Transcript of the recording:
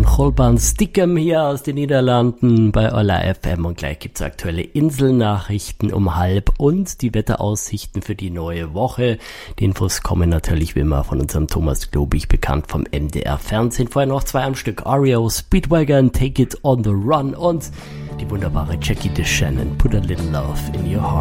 Holban Stickum hier aus den Niederlanden bei Olla FM und gleich gibt's aktuelle Inselnachrichten um 12:30 und die Wetteraussichten für die neue Woche. Die Infos kommen natürlich wie immer von unserem Thomas Globig, bekannt vom MDR Fernsehen. Vorher noch 2 am Stück: REO Speedwagon, Take It on the Run und die wunderbare Jackie DeShannon, Put a Little Love in Your Heart.